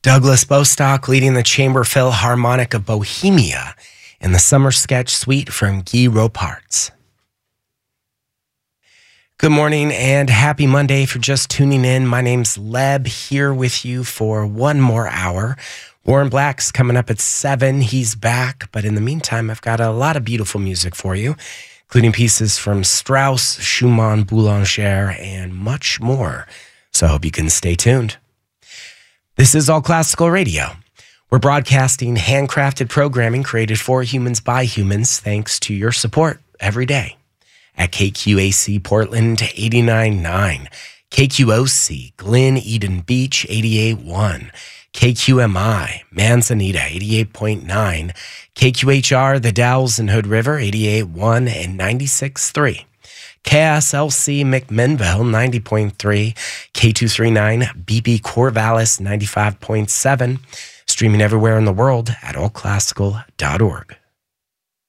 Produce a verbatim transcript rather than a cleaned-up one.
Douglas Bostock leading the Chamber Philharmonic of Bohemia in the Summer Sketch Suite from Guy Roparts. Good morning and happy Monday for just tuning in. My name's Leb, here with you for one more hour. Warren Black's coming up at seven. He's back, but in the meantime, I've got a lot of beautiful music for you, including pieces from Strauss, Schumann, Boulanger, and much more. So I hope you can stay tuned. This is All Classical Radio. We're broadcasting handcrafted programming created for humans by humans, thanks to your support every day. At K Q A C Portland eighty-nine point nine, K Q O C Glen Eden Beach eighty-eight point one, K Q M I Manzanita eighty-eight point nine, K Q H R The Dalles and Hood River eighty-eight point one and ninety-six point three. K S L C McMinnville ninety point three, K two thirty-nine B B Corvallis ninety-five point seven, streaming everywhere in the world at all classical dot org.